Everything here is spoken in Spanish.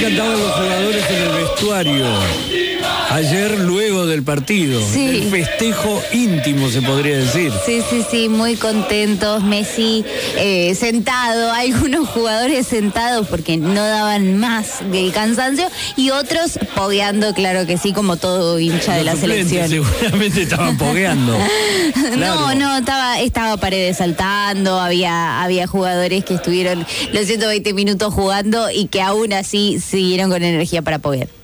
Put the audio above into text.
cantaban los jugadores en el vestuario ayer luego del partido? Sí. El festejo íntimo, se podría decir. Sí, muy contentos. Messi sentado, algunos jugadores sentados porque no daban más del cansancio y otros pogueando, claro que sí, como todo hincha de la selección. Seguramente estaban pogueando. Claro. No, estaba Paredes saltando, había jugadores que estuvieron los 120 minutos jugando y que aún así siguieron con energía para poguear.